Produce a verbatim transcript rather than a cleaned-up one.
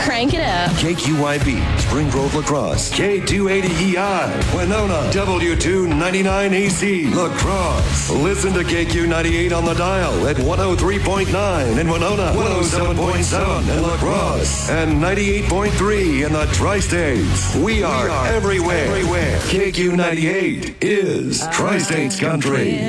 Crank it up. K Q Y B, Spring Grove La Crosse. K two eighty E I, Winona. W two ninety-nine A C, La Crosse. Listen to K Q ninety-eight on the dial at one oh three point nine in Winona, one oh seven point seven in La Crosse, and ninety-eight point three in the Tri-States. We are, we are everywhere. everywhere. K Q ninety-eight is Tri-States Country.